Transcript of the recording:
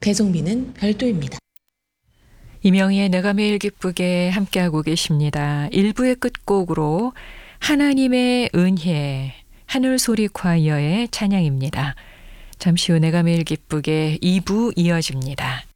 배송비는 별도입니다. 이명희의 내가 매일 기쁘게 함께하고 계십니다. 1부의 끝곡으로 하나님의 은혜, 하늘소리 콰이어의 찬양입니다. 잠시 후 내가 매일 기쁘게 2부 이어집니다.